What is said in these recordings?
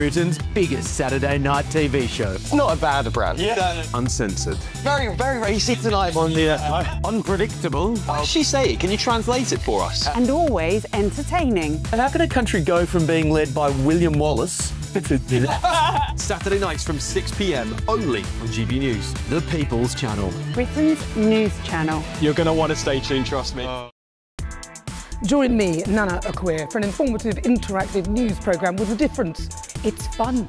Britain's biggest Saturday night TV show. It's not a bad brand. Yeah. Uncensored. Very, very racy tonight. On the unpredictable. What does she say? Can you translate it for us? And always entertaining. And how can a country go from being led by William Wallace Saturday nights from 6 p.m. only on GB News. The People's Channel. Britain's news channel. You're going to want to stay tuned, trust me. Join me, Nana Akwe, for an informative, interactive news programme with a difference. It's fun.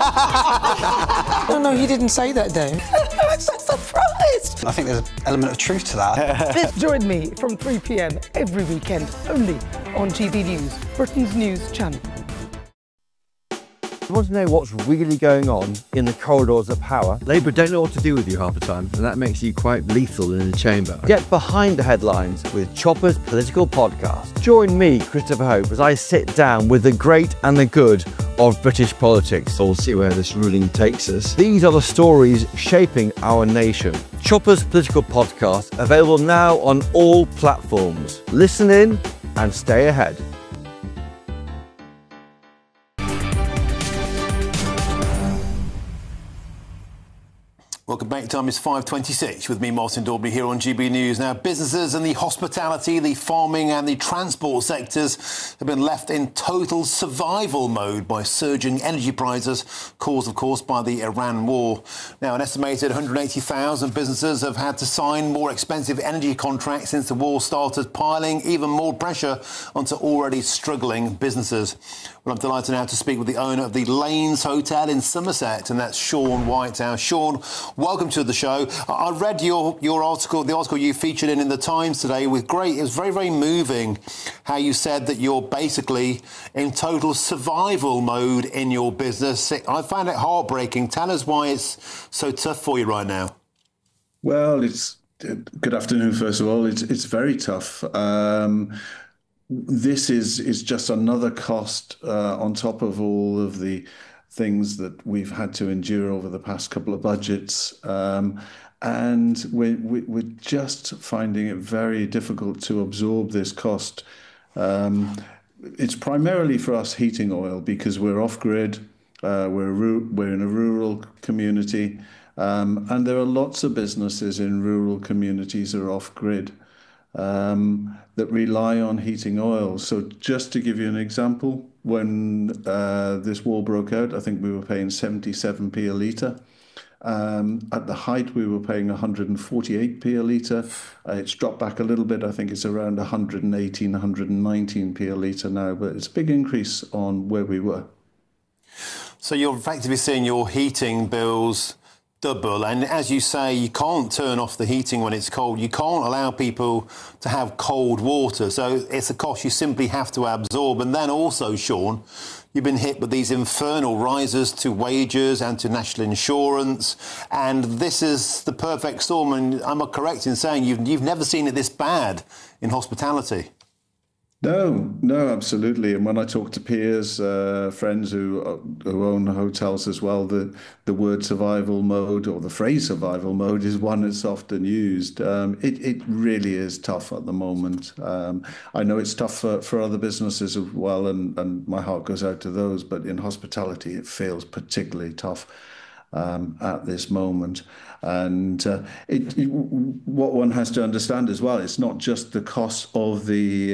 No, he didn't say that, Dave. I'm so surprised. I think there's an element of truth to that. Join me from 3 p.m. every weekend, only on GB News, Britain's news channel. You want to know what's really going on in the corridors of power? Labour don't know what to do with you half the time, and that makes you quite lethal in the chamber. Get behind the headlines with Chopper's Political Podcast. Join me, Christopher Hope, as I sit down with the great and the good of British politics. We'll see where this ruling takes us. These are the stories shaping our nation. Chopper's Political Podcast, available now on all platforms. Listen in and stay ahead. Welcome back. Time is 5:26 with me, Martin Daubney, here on GB News. Now, businesses in the hospitality, the farming and the transport sectors have been left in total survival mode by surging energy prices, caused, of course, by the Iran war. Now, an estimated 180,000 businesses have had to sign more expensive energy contracts since the war started, piling even more pressure onto already struggling businesses. Well, I'm delighted now to speak with the owner of the Lanes Hotel in Somerset, and that's Sean Whitehouse. Sean, welcome to the show. I read your article, the article you featured in the Times today. It was very, very moving how you said that you're basically in total survival mode in your business. I found it heartbreaking. Tell us why it's so tough for you right now. Well, good afternoon, first of all. It's very tough. This is just another cost on top of all of the things that we've had to endure over the past couple of budgets. And we're just finding it very difficult to absorb this cost. It's primarily for us heating oil because we're off-grid, we're in a rural community, and there are lots of businesses in rural communities that are off-grid that rely on heating oil. So just to give you an example, when this war broke out, I think we were paying 77p a litre. At the height, we were paying 148p a litre. It's dropped back a little bit. I think it's around 118, 119p a litre now, but it's a big increase on where we were. So you're effectively seeing your heating bills double, and as you say, you can't turn off the heating when it's cold. You can't allow people to have cold water, so it's a cost you simply have to absorb. And then also, Sean, you've been hit with these infernal rises to wages and to national insurance, and this is the perfect storm. And am I correct in saying you've never seen it this bad in hospitality? No, absolutely. And when I talk to peers, friends who own hotels as well, the word survival mode or the phrase survival mode is one that's often used. It really is tough at the moment. I know it's tough for other businesses as well, and my heart goes out to those. But in hospitality, it feels particularly tough at this moment. And what one has to understand as well, it's not just the cost of the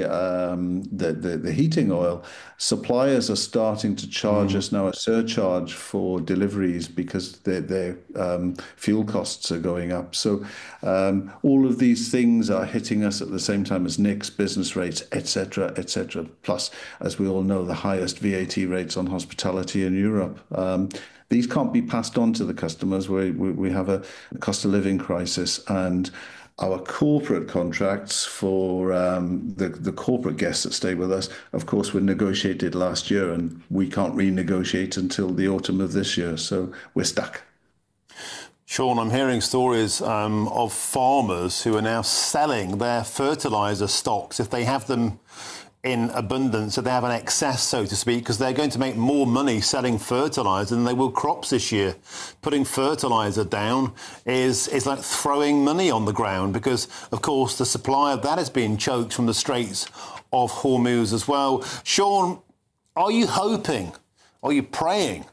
heating oil. Suppliers are starting to charge us now a surcharge for deliveries because their fuel costs are going up. So all of these things are hitting us at the same time as NICs, business rates, etc., etc. Plus, as we all know, the highest VAT rates on hospitality in Europe. These can't be passed on to the customers. We have a cost of living crisis, and our corporate contracts for the corporate guests that stay with us, of course, were negotiated last year, and we can't renegotiate until the autumn of this year. So we're stuck. Sean, I'm hearing stories of farmers who are now selling their fertiliser stocks if they have them in abundance, so they have an excess, so to speak, because they're going to make more money selling fertiliser than they will crops this year. Putting fertiliser down is like throwing money on the ground because, of course, the supply of that is being choked from the Straits of Hormuz as well. Sean, are you hoping, are you praying